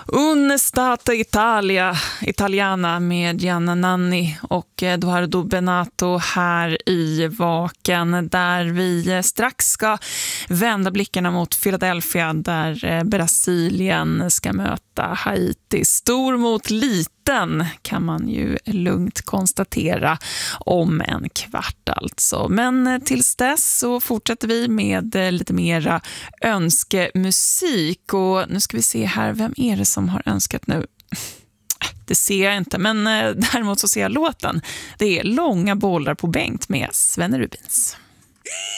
Un'estate Italia, Italiana med Gianna Nanni och Edoardo Benato här i Vaken, där vi strax ska vända blickarna mot Philadelphia, där Brasilien ska möta Haiti. Stor mot liten kan man ju lugnt konstatera, om en kvart alltså. Men tills dess så fortsätter vi med lite mera önskemusik, och nu ska vi se här, vem är det som har önskat nu? Det ser jag inte, men däremot så ser jag låten. Det är Långa bollar på bänk med Svenne Rubins.